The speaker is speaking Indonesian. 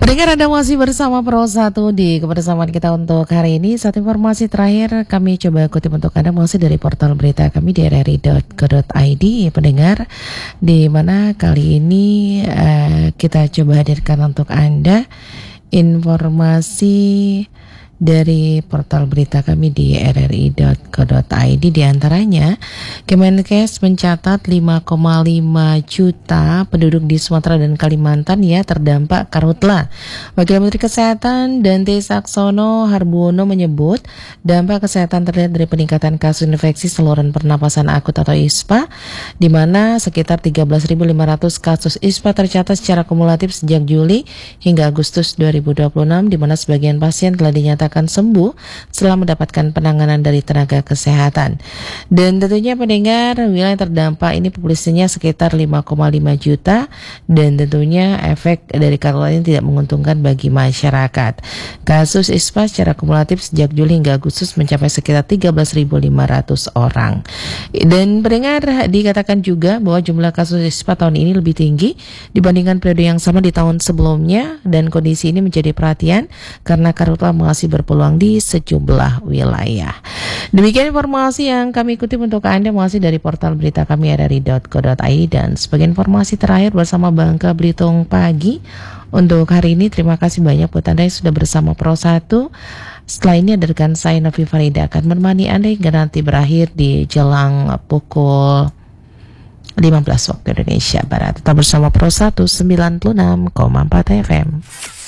Pendengar, Anda masih bersama Pro 1 di kebersamaan kita untuk hari ini. Saat informasi terakhir kami coba kutip untuk Anda masih dari portal berita kami di rri.co.id, pendengar, di mana kali ini kita coba hadirkan untuk Anda informasi dari portal berita kami di rri.co.id. Di antaranya, Kemenkes mencatat 5,5 juta penduduk di Sumatera dan Kalimantan terdampak karhutla. Wakil Menteri Kesehatan Dante Saxono Harbuono menyebut dampak kesehatan terlihat dari peningkatan kasus infeksi saluran pernapasan akut atau ISPA, di mana sekitar 13.500 kasus ISPA tercatat secara kumulatif sejak Juli hingga Agustus 2026, di mana sebagian pasien telah dinyatakan akan sembuh setelah mendapatkan penanganan dari tenaga kesehatan. Dan tentunya pendengar, wilayah terdampak ini populasinya sekitar 5,5 juta, dan tentunya efek dari karhutla ini tidak menguntungkan bagi masyarakat. Kasus ISPA secara kumulatif sejak Juli hingga Agustus mencapai sekitar 13.500 orang. Dan pendengar, dikatakan juga bahwa jumlah kasus ISPA tahun ini lebih tinggi dibandingkan periode yang sama di tahun sebelumnya, dan kondisi ini menjadi perhatian karena karhutla masih berpeluang di sejumlah wilayah. Demikian informasi yang kami kutip untuk Anda masih dari portal berita kami rri.co.id, dan sebagai informasi terakhir bersama Bangka Belitung Pagi untuk hari ini. Terima kasih banyak buat Anda yang sudah bersama Pro 1. Setelah ini hadirkan saya Novi Farida akan menemani Anda hingga nanti berakhir di jelang pukul 15 waktu Indonesia Barat. Tetap bersama Pro 1 96,4 FM.